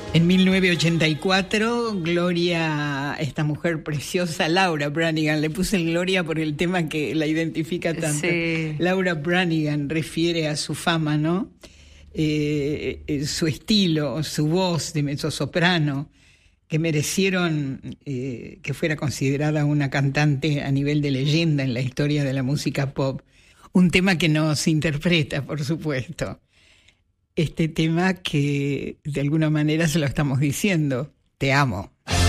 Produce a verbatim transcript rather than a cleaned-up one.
En mil novecientos ochenta y cuatro, Gloria, esta mujer preciosa, Laura Branigan, le puse Gloria por el tema que la identifica tanto. Sí. Laura Branigan refiere a su fama, ¿no? Eh, eh, su estilo, su voz de mezzosoprano, que merecieron eh, que fuera considerada una cantante a nivel de leyenda en la historia de la música pop. Un tema que nos interpreta, por supuesto. Este tema que de alguna manera se lo estamos diciendo, te amo.